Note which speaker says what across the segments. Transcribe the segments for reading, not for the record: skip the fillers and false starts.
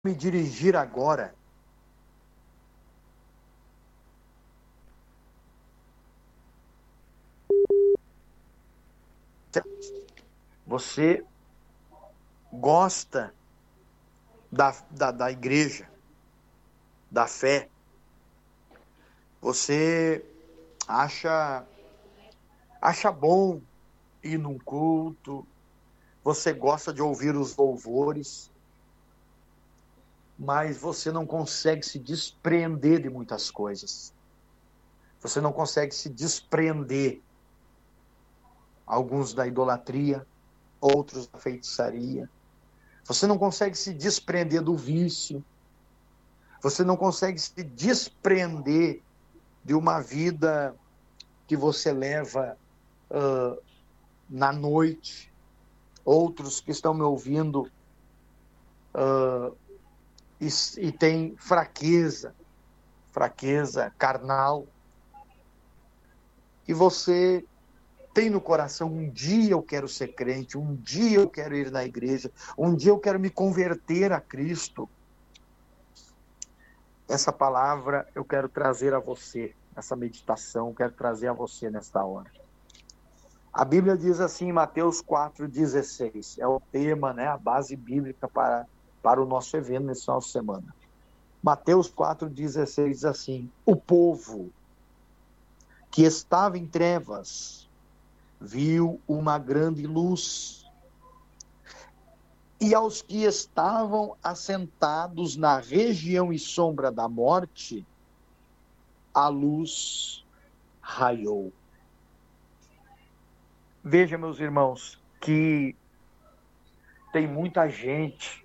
Speaker 1: Me dirigir agora. Você gosta da igreja, da fé. Você acha bom ir num culto. Você gosta de ouvir os louvores. Mas você não consegue se desprender de muitas coisas. Você não consegue se desprender, alguns da idolatria, outros da feitiçaria. Você não consegue se desprender do vício. Você não consegue se desprender de uma vida que você leva na noite. Outros que estão me ouvindo e têm fraqueza carnal. E você tem no coração, um dia eu quero ser crente, um dia eu quero ir na igreja, um dia eu quero me converter a Cristo. Essa palavra eu quero trazer a você, essa meditação, eu quero trazer a você nesta hora. A Bíblia diz assim em Mateus 4,16, é o tema, a base bíblica para o nosso evento nesse final de semana. Mateus 4,16 diz assim: o povo que estava em trevas viu uma grande luz, e aos que estavam assentados na região e sombra da morte, a luz raiou. Veja, meus irmãos, que tem muita gente,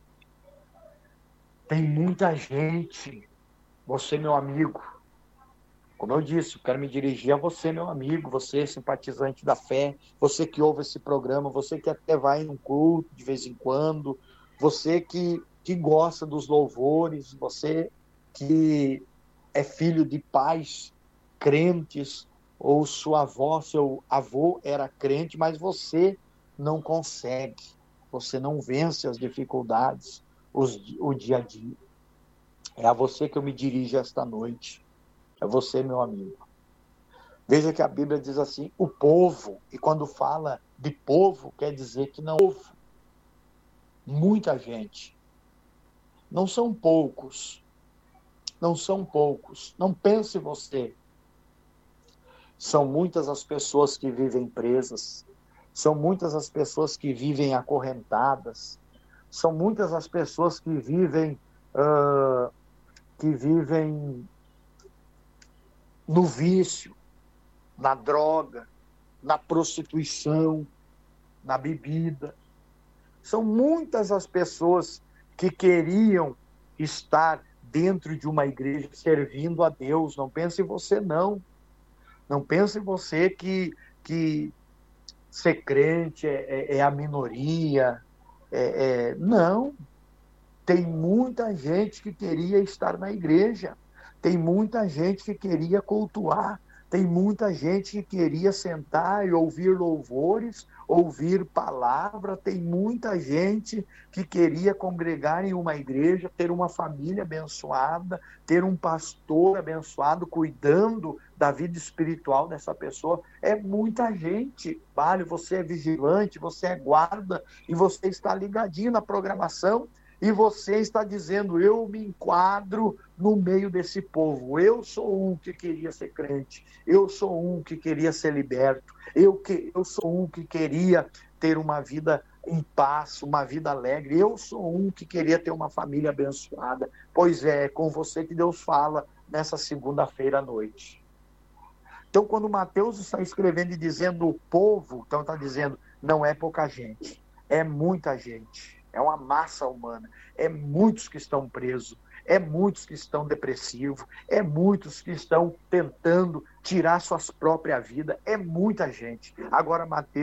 Speaker 1: você, meu amigo, como eu disse, eu quero me dirigir a você, meu amigo, você, simpatizante da fé, você que ouve esse programa, você que até vai num culto de vez em quando, você que gosta dos louvores, você que é filho de pais crentes, ou sua avó, seu avô era crente, mas você não consegue, você não vence as dificuldades, o dia a dia. É a você que eu me dirijo esta noite. É você, meu amigo. Veja que a Bíblia diz assim, o povo, e quando fala de povo, quer dizer que não houve muita gente. Não são poucos. Não pense você. São muitas as pessoas que vivem presas. São muitas as pessoas que vivem acorrentadas. São muitas as pessoas que vivem no vício, na droga, na prostituição, na bebida. São muitas as pessoas que queriam estar dentro de uma igreja servindo a Deus. Não pense em você, não. Não pense em você que ser crente é a minoria. Não. Tem muita gente que queria estar na igreja. Tem muita gente que queria cultuar. Tem muita gente que queria sentar e ouvir louvores, ouvir palavra. Tem muita gente que queria congregar em uma igreja, ter uma família abençoada, ter um pastor abençoado, cuidando da vida espiritual dessa pessoa. É muita gente. Vale, você é vigilante, você é guarda, e você está ligadinho na programação, e você está dizendo, eu me enquadro no meio desse povo. Eu sou um que queria ser crente. Eu sou um que queria ser liberto. Eu sou um que queria ter uma vida em paz, uma vida alegre. Eu sou um que queria ter uma família abençoada. Pois é com você que Deus fala nessa segunda-feira à noite. Então, quando Mateus está escrevendo e dizendo o povo, então está dizendo, não é pouca gente, é muita gente. É uma massa humana, é muitos que estão presos, é muitos que estão depressivos, é muitos que estão tentando tirar suas próprias vidas, é muita gente. Agora, Mateus